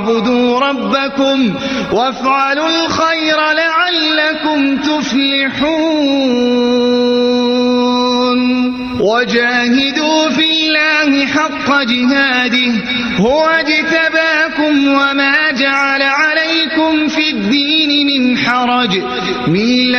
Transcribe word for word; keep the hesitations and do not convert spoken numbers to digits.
اعبدوا ربكم وافعلوا الخير لعلكم تفلحون وجاهدوا في الله حق جهاده هو اجتباكم وما جعل عليكم في الدين من حرج ملة